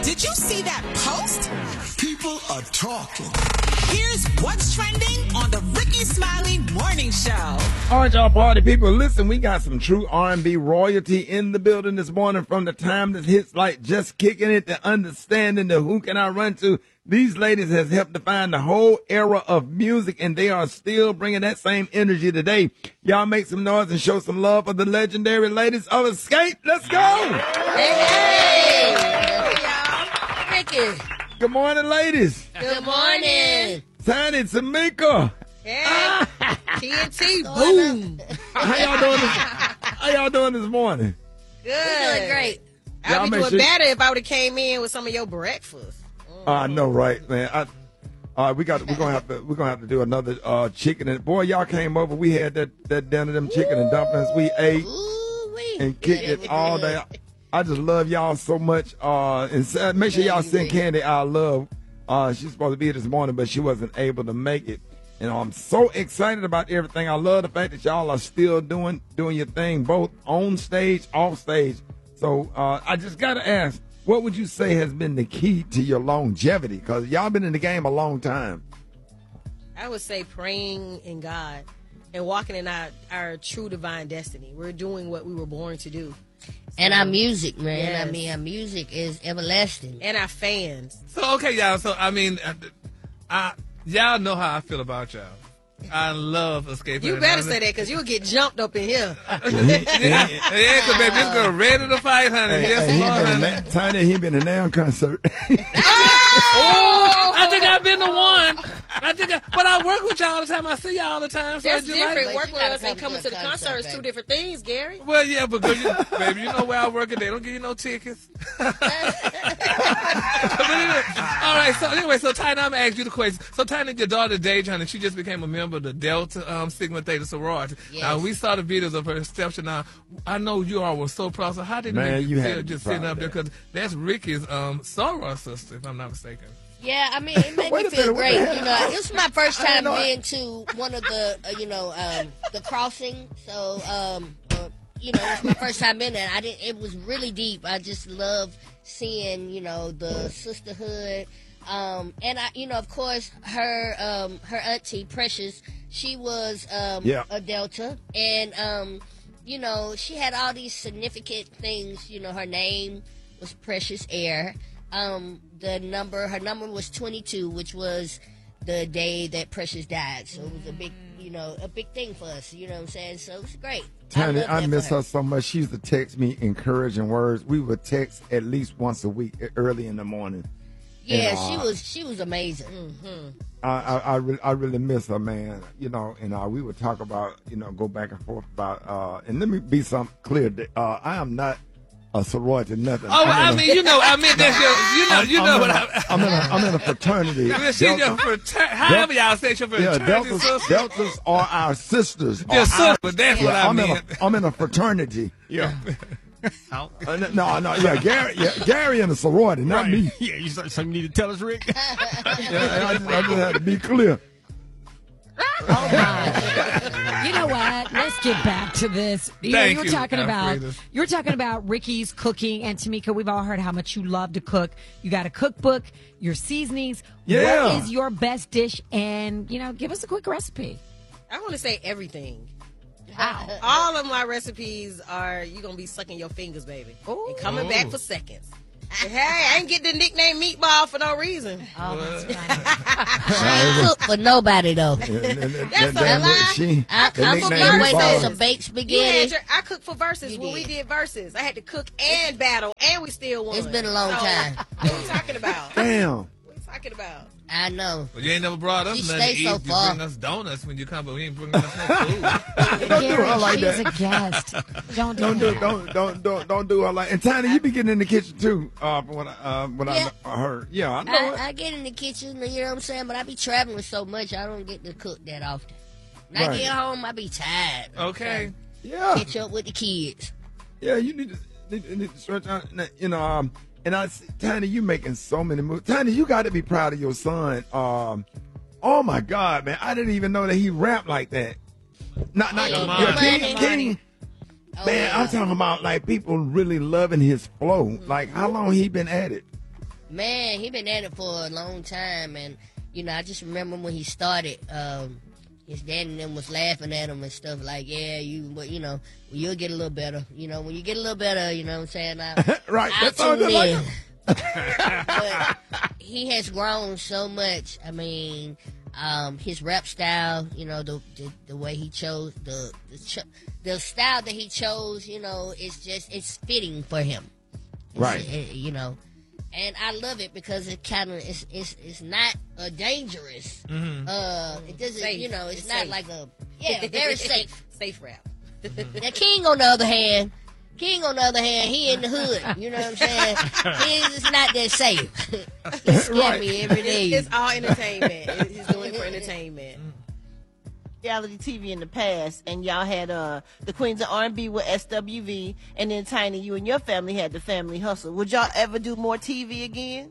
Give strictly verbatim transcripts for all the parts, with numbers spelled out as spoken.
Did you see that post? People are talking. Here's what's trending on the Ricky Smiley Morning Show. All right, y'all party people, listen, we got some true R and B royalty in the building this morning, from the timeless hits like Just Kicking It to Understanding to Who Can I Run To. These ladies has helped define the whole era of music, and they are still bringing that same energy today. Y'all make some noise and show some love for the legendary ladies of Escape. Let's go! Hey, hey. Hey, y'all. Ricky. Good morning, ladies. Good morning. Tiny, Tamika. Hey. T N T, boom. How y'all doing this? How y'all doing this morning? Good. We're doing great. I'd be make doing sure- better if I would have came in with some of your breakfast. I know, right, man. I, all right, we got. We're gonna have to. We're gonna have to do another uh, chicken. And boy, y'all came over. We had that that dinner, them chicken and dumplings. We ate Ooh-wee. and kicked Yeah, it all day. I just love y'all so much. Uh, and s- make sure y'all send Candy our love. Uh, she's supposed to be here this morning, but she wasn't able to make it. And I'm so excited about everything. I love the fact that y'all are still doing doing your thing, both on stage, off stage. So uh, I just gotta ask, what would you say has been the key to your longevity? Because y'all been in the game a long time. I would say praying in God and walking in our, our true divine destiny. We're doing what we were born to do. And our music, man. Yes. I mean, our music is everlasting. And our fans. So, okay, y'all. So, I mean, I, I, y'all know how I feel about y'all. I love Escape. You better say that, because you'll get jumped up in here. yeah, because baby, this girl ready to fight, honey. Hey, yes, hey, he Lord, been honey. in, Tiny, he been in Nam concert. Oh, I think I've been the one. I think, I, but I work with y'all all the time. I see y'all all the time. So That's I just different. Like, Work you with gotta us come and coming to to a the concert, concert is two baby. different things, Gary. well, yeah, because you, baby, you know where I work, and they don't give you no tickets. But anyway, all right. So anyway, so Tiny, I'm gonna ask you the question. So Tiny, your daughter Dejan, and she just became a member of the Delta um, Sigma Theta sorority. Yes. Now we saw the videos of her reception. Now I know you all were so proud. So how did it Man, make you, you had feel to be just proud sitting of up there? that. Because that's Ricky's um, soror sister, if I'm not mistaken. Yeah, I mean, it made Wait me a feel minute, what great. the You know, this was my first time know. being to one of the, uh, you know, um, the crossing. So, um, uh, you know, it was my first time in there. I didn't. It was really deep. I just love seeing, you know, the sisterhood. Um, and I, you know, of course, her, um, her auntie Precious, she was um, Yeah. a Delta, and um, you know, she had all these significant things. You know, her name was Precious Air. Um, the number, her number was twenty-two, which was the day that Precious died. So it was a big, you know, a big thing for us. You know what I'm saying? So it was great. Tiny, love I that miss for her so much. She used to text me encouraging words. We would text at least once a week, early in the morning. Yeah, And, she uh, was, she was amazing. I I, I, really, I really miss her, man. You know, and uh, we would talk about, you know, go back and forth about. Uh, and let me be some clear. that, Uh, I am not a sorority, nothing. Oh, I'm I in a- mean, you know, I mean, that's your, you know, I'm- you I'm know in what a- I. I'm in a, I'm in a fraternity. She's your Delta- fraternity. However y'all say it's your yeah, fraternity, Deltas, sister. Deltas are our sisters. Your are sister. our- That's what yeah, I I'm in meant. a, I'm in a fraternity. Yeah. Uh, no, no, yeah, Gary, yeah, Gary in a sorority, not me. Yeah, you something you need to tell us, Rick? Yeah, I just, I just had to be clear. You know what? Let's get back to this. You know, Thank you were you, talking about Alfreda. you were talking about Ricky's cooking, and Tamika, we've all heard how much you love to cook. You got a cookbook, your seasonings. Yeah. What is your best dish? And you know, give us a quick recipe. I want to say everything. Wow. All of my recipes are, you're going to be sucking your fingers, baby. And coming back for seconds. Hey, I ain't get the nickname Meatball for no reason. Oh, that's funny. She ain't cook for nobody though. That's That- a that- lie. she- I, that I'm nickname still waiting on Meatball. some baked You spaghetti. had your, I cooked for Versus You when we did. did Versus. I had to cook and battle, and we still won. It's been a long So, time. What are you talking about? Damn. What are you talking about? I know. Well, you ain't never brought us You nothing to stay eat. so You far. bring us donuts when you come, but we ain't bringing us no food. Don't do her Gary, like she's that. a guest. Don't do Don't do that. don't don't don't don't do her like. And Tiny, you be getting in the kitchen too. Uh, from what I uh, what Yeah. I heard. Yeah, I know it. I, I get in the kitchen, you know what I'm saying? But I be traveling so much, I don't get to cook that often. When I Right. get home, I be tired. Okay. Yeah, Catch up with the kids. yeah. You need to need, need to stretch out. You know, um, and I see, Tiny, you making so many moves. Tiny, you got to be proud of your son. Um, oh my God, man, I didn't even know that he rapped like that. Not not Yeah, yeah, Money. King, King. Oh, Man, yeah. I'm talking about like people really loving his flow. Like, how long he been at it? Man, he been at it for a long time, and you know, I just remember when he started. Um, his dad and them was laughing at him and stuff like, "Yeah, you, but you know, well, you'll get a little better. You know, when you get a little better, you know what I'm saying? I, Right, I'll that's all tune good like in." him. But he has grown so much. I mean, um, his rap style, you know, the the, the way he chose the the, cho- the style that he chose, you know, it's just it's fitting for him. It's, Right. uh, you know, and I love it because it kind of it's it's it's not uh, dangerous. Uh, it doesn't, Safe. you know, it's, It's not safe. like a yeah, very safe. Safe rap. Now King, on the other hand, King, on the other hand, he in the hood. You know what I'm saying? He's just not that safe. He scare Right. me every day. It's, it's all entertainment. It- He's doing it for entertainment. Reality T V in the past, and y'all had uh the Queens of R and B with S W V, and then Tiny, you and your family had the Family Hustle. Would y'all ever do more T V again?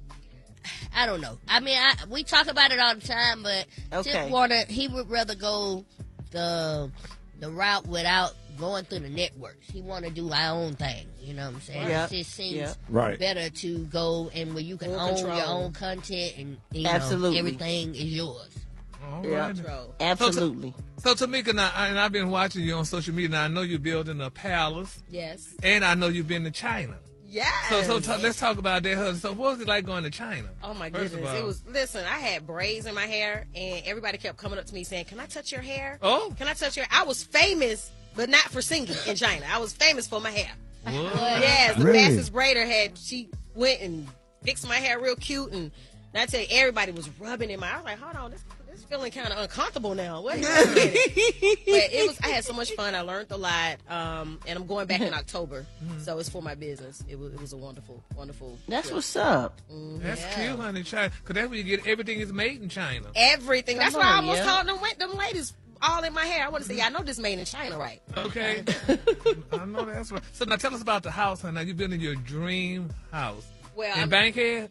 I don't know. I mean, I, we talk about it all the time, but Okay. Tip Warner, he would rather go the the route without going through the networks. He want to do our own thing. You know what I'm saying? Yep. It just seems Yep. Right. better to go and where you can Full own control. your own content and you know, Absolutely. everything is yours. All Yeah. right. Control. Absolutely. So Tamika, now, and I've been watching you on social media. Now I know you're building a palace, Yes. and I know you've been to China. Yes. So, so ta- let's talk about that. husband. So, what was it like going to China? Oh my First of goodness! all. It was. Listen, I had braids in my hair, and everybody kept coming up to me saying, "Can I touch your hair? Oh. Can I touch your?" I was famous, but not for singing in China. I was famous for my hair. What? Yes, the Really? fastest braider had. She went and fixed my hair real cute, and I tell you, everybody was rubbing in my. I was like, hold on, this, this feeling kind of uncomfortable now. Wait a minute. But it was. I had so much fun. I learned a lot, um, and I'm going back in October, so it's for my business. It was. It was a wonderful, wonderful. That's trip. what's up. That's cute, honey. China, because that's where you get everything is made in China. Everything. That's Come why I on, almost yeah. called them, wa- them ladies all in my hair. I want to say, yeah, I know this made in China, right? Okay, I know that's right. So now tell us about the house, honey. Now you've been in your dream house Well, in I'm- Bankhead.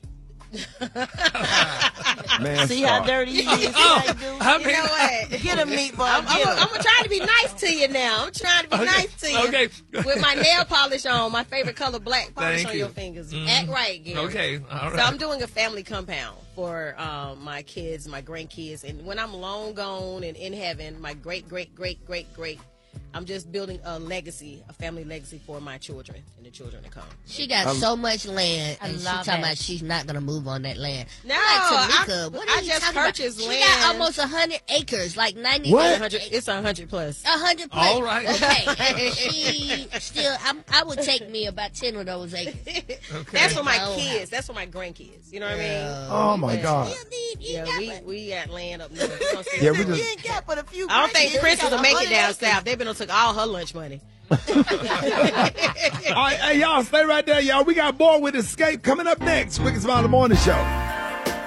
Man, See how stop. dirty he is? See Oh, how he do? I You mean, know what? Get a meatball. I'm, I'm, Get I'm, him. I'm trying to be nice to you now. I'm trying to be Okay, nice to you. okay. With my nail polish on, my favorite color black. Polish Thank on you. your fingers. Mhm. Act right, Gary. okay, all right. So I'm doing a family compound for um, my kids, my grandkids, and when I'm long gone and in heaven, my great, great, great, great, great, I'm just building a legacy, a family legacy for my children and the children to come. She got so much land, I and she love talking it. about she's not gonna move on that land. No, I'm like, I- Tamika, what are I you just talking about? purchased She land. got almost a hundred acres, like ninety. What? It's a hundred- It's a hundred plus. A hundred plus. All right. Okay. And she still, I'm, I would take me about ten of those acres. That's for my My own kids. house. That's for my grandkids. You know what I mean? Oh my God. You need- you Yeah, got we like- we got land up north. We gonna see- Yeah, we You just. ain't got but a few. I don't think grandkids. Princess You will got make a it down hundred south. They've been took all her lunch money. All right, hey, y'all, stay right there, y'all. We got more with Escape coming up next. Quick and Smile the Morning Show.